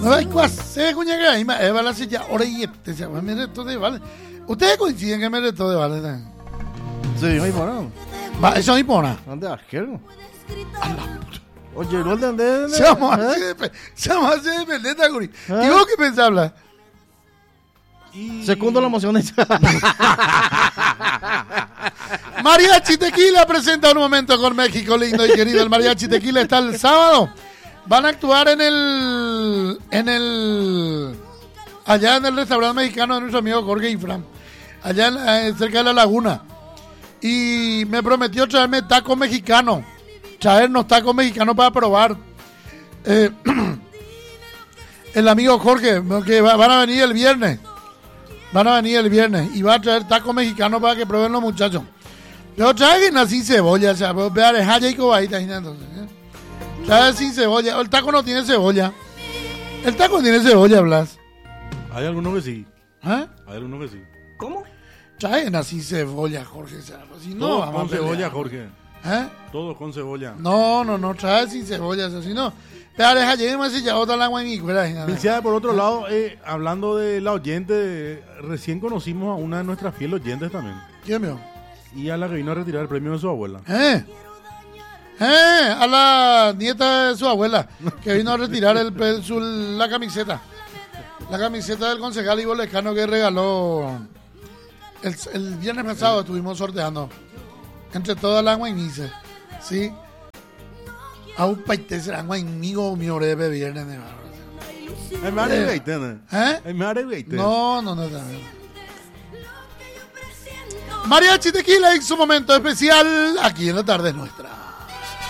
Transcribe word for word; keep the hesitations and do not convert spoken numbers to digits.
No hay cuase cuñaga y me va la silla ahora y este se va me reto de vale. Ustedes coinciden que me reto de vale. Sí, muy bueno. Va, eso es pona. ¿Dónde arquero? Oye, ¿no entendés? Se llama así de se llama así de peleta, guri. ¿Y vos qué pensás hablar? Y... Segundo la emoción de Mariachi Tequila presenta un momento con México lindo y querido. El Mariachi Tequila está el sábado. Van a actuar en el en el allá en el restaurante mexicano de nuestro amigo Jorge Ifram, allá en la, eh, cerca de la laguna. Y me prometió traerme tacos mexicanos, traernos tacos mexicanos para probar. Eh, el amigo Jorge, que va, van a venir el viernes. Van a venir el viernes y va a traer tacos mexicanos para que prueben los muchachos. Pero traigan así cebolla, o sea, vea, deja ya y cobaita, entonces. ¿eh? Trae sin cebolla. El taco no tiene cebolla. El taco tiene cebolla, Blas. Hay algunos que sí. ¿Eh? Hay algunos que sí. ¿Cómo? Traen así cebolla, Jorge. O sea, si no, Todos vamos con a pelear. cebolla, Jorge. ¿Eh? Todos con cebolla. No, no, no, trae sin cebolla, o sea, si no. Pero deja ya y me ya otra la agua en mi cuera. Felicidades, por otro lado, eh, hablando de la oyente, eh, recién conocimos a una de nuestras fieles oyentes también. ¿Quién mío? Y a la que vino a retirar el premio de su abuela. ¿Eh? ¿Eh? A la nieta de su abuela, que vino a retirar el, el- su- la camiseta. La camiseta del concejal Ivo Lescano que regaló el, el viernes pasado. Estuvimos sorteando entre todas las guainices. ¿Sí? A un paite será guainigo mi orebe viernes de barro. Es más de veinte, ¿no? ¿Eh? Es más de veinte. No, no, no, no. Mariachi Tequila en su momento especial aquí en La Tarde Nuestra.